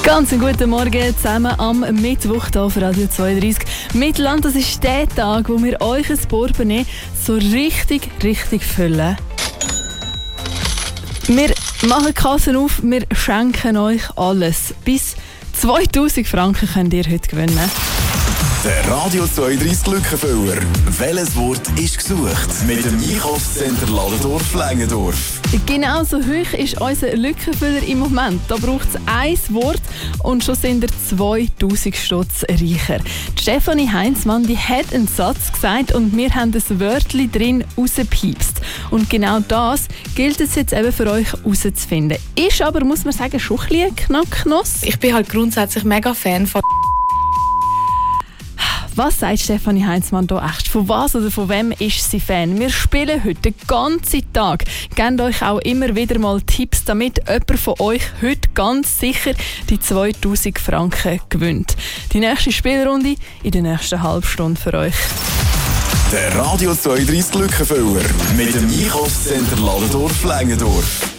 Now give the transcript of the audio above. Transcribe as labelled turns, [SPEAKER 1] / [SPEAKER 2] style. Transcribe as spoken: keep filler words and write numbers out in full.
[SPEAKER 1] Ganz einen guten Morgen zusammen am Mittwoch hier auf Radio zweiunddreißig. Mittelland, das ist der Tag, wo wir euch ein Portemonnaie so richtig, richtig füllen. Wir machen Kassen auf, wir schenken euch alles. Bis zweitausend Franken könnt ihr heute gewinnen.
[SPEAKER 2] Der Radio zweiunddreißig Lückenfüller. Welches Wort ist gesucht? Mit dem Einkaufscenter Ladendorf-Längendorf.
[SPEAKER 1] Genauso hoch ist unser Lückenfüller im Moment. Da braucht es ein Wort und schon sind wir zweitausend Stutz reicher. Die Stefanie Heinzmann, die hat einen Satz gesagt und wir haben das Wörtchen drin rausgepiepst. Und genau das gilt es jetzt eben für euch herauszufinden. Ist aber, muss man sagen, schon ein bisschen ein Knacknuss.
[SPEAKER 3] Ich bin halt grundsätzlich mega Fan von.
[SPEAKER 1] Was sagt Stefanie Heinzmann da echt? Von was oder von wem ist sie Fan? Wir spielen heute den ganzen Tag. Gebt euch auch immer wieder mal Tipps, damit jemand von euch heute ganz sicher die zweitausend Franken gewinnt. Die nächste Spielrunde in der nächsten halben Stunde für euch.
[SPEAKER 2] Der Radio zweiunddreißig Lückenfüller mit dem Einkaufscenter Ladendorf-Längendorf.